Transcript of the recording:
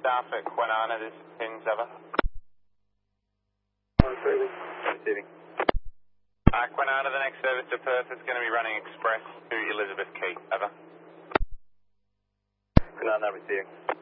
staff at Kwinana, this is Pins, over. Receiving. Kwinana, the next service to Perth is going to be running express to Elizabeth Key, over. Kwinana, receiving.